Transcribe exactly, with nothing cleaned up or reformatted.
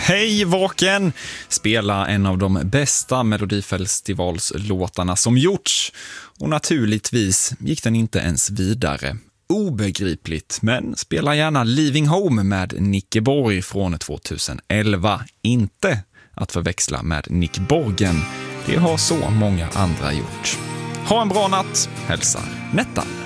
Hej Vaken! Spela en av de bästa Melodifestivalslåtarna som gjorts. Och naturligtvis gick den inte ens vidare. Obegripligt, men spela gärna Leaving Home med Nicke Borg från tjugoelva. Inte att förväxla med Nick Borgen. Det har så många andra gjort. Ha en bra natt, hälsar Nettan.